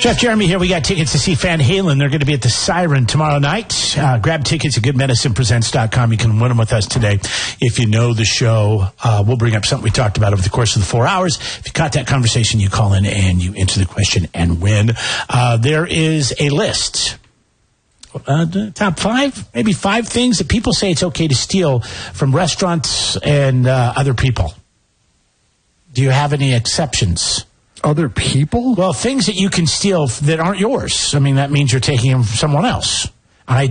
Jeff Jeremy here. We got tickets to see Van Halen. They're going to be at the Siren tomorrow night. Grab tickets at goodmedicinepresents.com. You can win them with us today. If you know the show, we'll bring up something we talked about over the course of the 4 hours. If you caught that conversation, you call in and you answer the question and win. There is a list. Top 5, maybe 5 things that people say it's okay to steal from restaurants and other people. Do you have any exceptions? Other people? Well, things that you can steal that aren't yours. I mean, that means you're taking them from someone else.